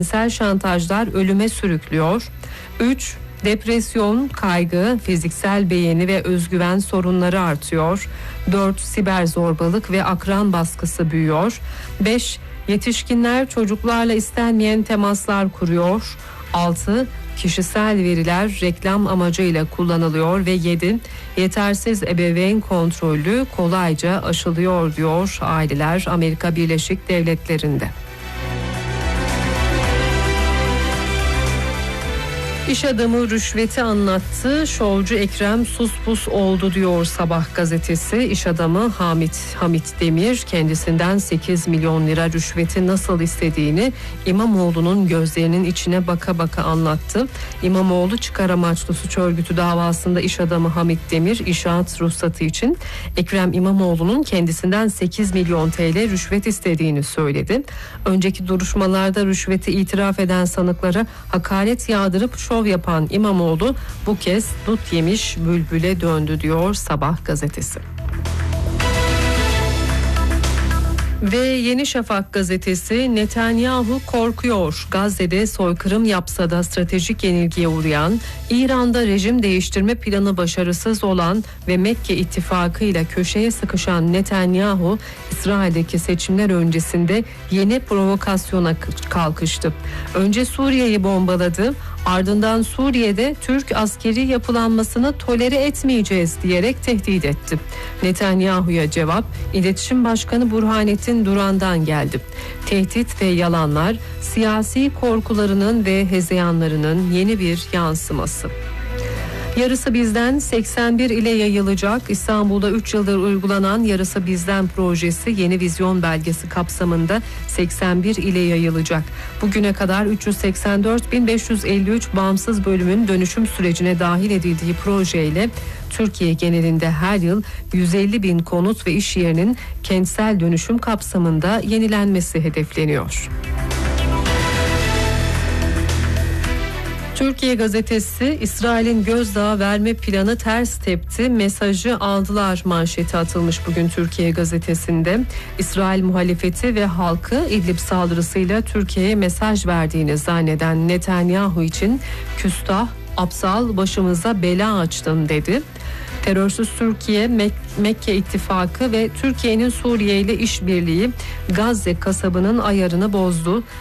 Cinsel şantajlar ölüme sürüklüyor. 3. Depresyon, kaygı, fiziksel beğeni ve özgüven sorunları artıyor. 4. Siber zorbalık ve akran baskısı büyüyor. 5. Yetişkinler çocuklarla istenmeyen temaslar kuruyor. 6. Kişisel veriler reklam amacıyla kullanılıyor ve 7. Yetersiz ebeveyn kontrolü kolayca aşılıyor diyor aileler Amerika Birleşik Devletleri'nde. İş adamı rüşveti anlattı. Şovcu Ekrem sus pus oldu diyor Sabah gazetesi. İş adamı Hamit Demir kendisinden 8 milyon lira rüşveti nasıl istediğini İmamoğlu'nun gözlerinin içine baka baka anlattı. İmamoğlu çıkar amaçlı suç örgütü davasında iş adamı Hamit Demir inşaat ruhsatı için Ekrem İmamoğlu'nun kendisinden 8 milyon TL rüşvet istediğini söyledi. Önceki duruşmalarda rüşveti itiraf eden sanıklara hakaret yağdırıp şov yapan İmamoğlu bu kez dut yemiş bülbüle döndü diyor Sabah gazetesi. Ve Yeni Şafak gazetesi Netanyahu korkuyor. Gazze'de soykırım yapsa da stratejik yenilgiye uğrayan, İran'da rejim değiştirme planı başarısız olan ve Mekke ittifakı ile köşeye sıkışan Netanyahu, İsrail'deki seçimler öncesinde yeni provokasyona kalkıştı. Önce Suriye'yi bombaladı, ardından Suriye'de Türk askeri yapılanmasını tolere etmeyeceğiz diyerek tehdit etti. Netanyahu'ya cevap İletişim Başkanı Burhanettin Duran'dan geldi. Tehdit ve yalanlar siyasi korkularının ve hezeyanlarının yeni bir yansıması. Yarısı Bizden 81 ile yayılacak. İstanbul'da 3 yıldır uygulanan Yarısı Bizden projesi yeni vizyon belgesi kapsamında 81 ile yayılacak. Bugüne kadar 384.553 bağımsız bölümün dönüşüm sürecine dahil edildiği projeyle Türkiye genelinde her yıl 150.000 konut ve iş yerinin kentsel dönüşüm kapsamında yenilenmesi hedefleniyor. Türkiye gazetesi İsrail'in gözdağı verme planı ters tepti, mesajı aldılar manşeti atılmış bugün Türkiye gazetesinde. İsrail muhalefeti ve halkı İdlib saldırısıyla Türkiye'ye mesaj verdiğini zanneden Netanyahu için küstah, aptal, başımıza bela açtın dedi. Terörsüz Türkiye, Mekke ittifakı ve Türkiye'nin Suriye ile işbirliği Gazze kasabının ayarını bozdu.